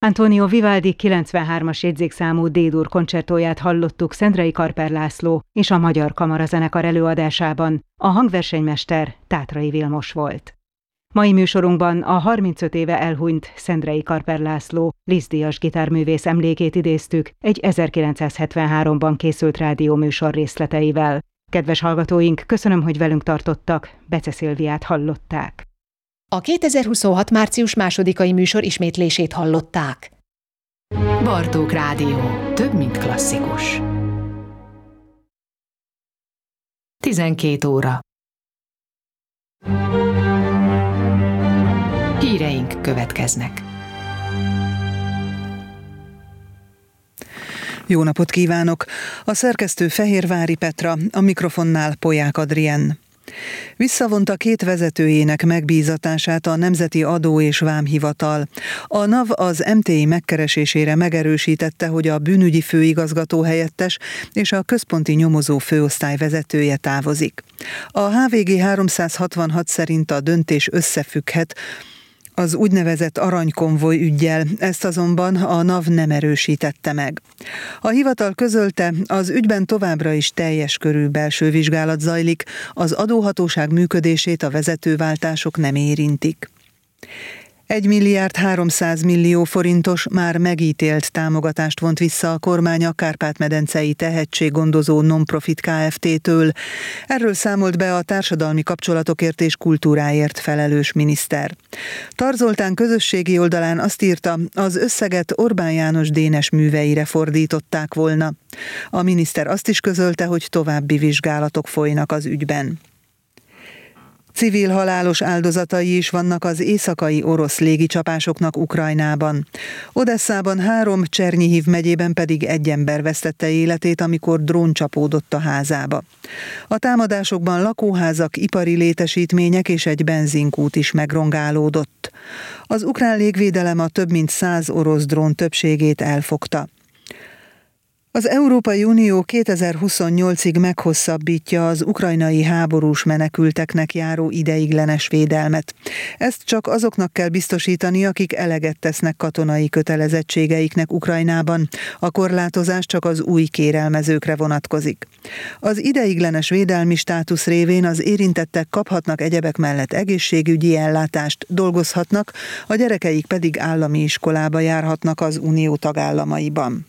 Antonio Vivaldi 93-as jegyzékszámú D-dur koncertóját hallottuk Szendrei Karper László és a Magyar Kamarazenekar előadásában. A hangversenymester Tátrai Vilmos volt. Mai műsorunkban a 35 éve elhunyt Szendrei Karper László Liszt-díjas gitárművész emlékét idéztük egy 1973-ban készült rádióműsor részleteivel. Kedves hallgatóink, köszönöm, hogy velünk tartottak. Bece Szilviát hallották. A 2026. március 2-ai műsor ismétlését hallották. Bartók Rádió. Több, mint klasszikus. 12 óra. Híreink következnek. Jó napot kívánok! A szerkesztő Fehérvári Petra, a mikrofonnál Polyák Adrien. Visszavonta 2 vezetőjének megbízatását a Nemzeti Adó- és Vámhivatal. A NAV az MTI megkeresésére megerősítette, hogy a bűnügyi főigazgató helyettes és a központi nyomozó főosztály vezetője távozik. A HVG 366 szerint a döntés összefügghet az úgynevezett aranykonvoj üggyel, ezt azonban a NAV nem erősítette meg. A hivatal közölte, az ügyben továbbra is teljes körű belső vizsgálat zajlik, az adóhatóság működését a vezetőváltások nem érintik. 1,3 milliárd forintos már megítélt támogatást vont vissza a kormány a Kárpát-medencei tehetséggondozó non-profit Kft-től. Erről számolt be a társadalmi kapcsolatokért és kultúráért felelős miniszter. Tar Zoltán közösségi oldalán azt írta, az összeget Orbán János Dénes műveire fordították volna. A miniszter azt is közölte, hogy további vizsgálatok folynak az ügyben. Civil halálos áldozatai is vannak az éjszakai orosz légicsapásoknak Ukrajnában. Odesszában 3, Csernyihiv megyében pedig 1 ember vesztette életét, amikor drón csapódott a házába. A támadásokban lakóházak, ipari létesítmények és egy benzinkút is megrongálódott. Az ukrán légvédelem a több mint 100 orosz drón többségét elfogta. Az Európai Unió 2028-ig meghosszabbítja az ukrajnai háborús menekülteknek járó ideiglenes védelmet. Ezt csak azoknak kell biztosítani, akik eleget tesznek katonai kötelezettségeiknek Ukrajnában. A korlátozás csak az új kérelmezőkre vonatkozik. Az ideiglenes védelmi státusz révén az érintettek kaphatnak egyebek mellett egészségügyi ellátást, dolgozhatnak, a gyerekeik pedig állami iskolába járhatnak az Unió tagállamaiban.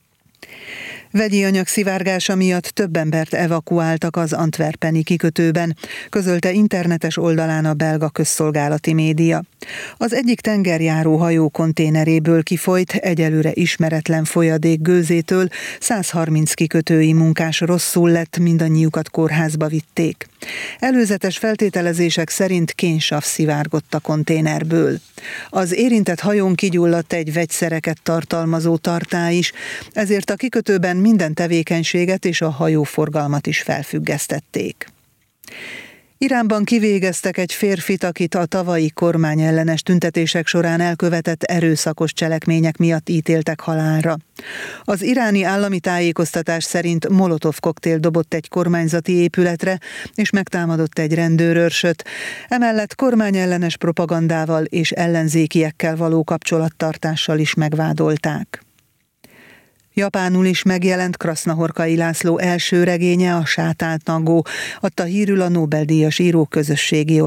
Vegyi anyag szivárgása miatt több embert evakuáltak az antwerpeni kikötőben, közölte internetes oldalán a belga közszolgálati média. Az egyik tengerjáró hajó konténeréből kifolyt, egyelőre ismeretlen folyadék gőzétől 130 kikötői munkás rosszul lett, mindannyiukat kórházba vitték. Előzetes feltételezések szerint kénsav szivárgott a konténerből. Az érintett hajón kigyulladt egy vegyszereket tartalmazó tartály is, ezért a kikötőben minden tevékenységet és a hajóforgalmat is felfüggesztették. Iránban kivégeztek egy férfit, akit a tavalyi kormányellenes tüntetések során elkövetett erőszakos cselekmények miatt ítéltek halálra. Az iráni állami tájékoztatás szerint molotov koktélt dobott egy kormányzati épületre, és megtámadott egy rendőrőrsöt. Emellett kormányellenes propagandával és ellenzékiekkel való kapcsolattartással is megvádolták. Japánul is megjelent Krasznahorkai László első regénye, a Sátált Nagó, adta hírül a Nobel-díjas írók közösségi